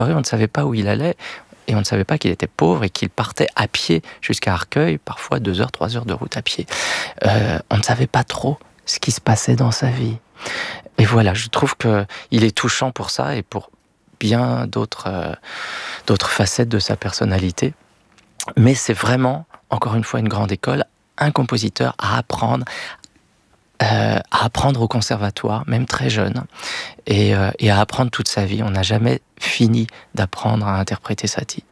on ne savait pas où il allait. Et on ne savait pas qu'il était pauvre et qu'il partait à pied jusqu'à Arcueil, parfois 2 heures, 3 heures de route à pied. On ne savait pas trop ce qui se passait dans sa vie. Et voilà, je trouve qu'il est touchant pour ça et pour bien d'autres facettes de sa personnalité. Mais c'est vraiment, encore une fois, une grande école, un compositeur à apprendre au conservatoire, même très jeune, et à apprendre toute sa vie. On n'a jamais fini d'apprendre à interpréter Satie.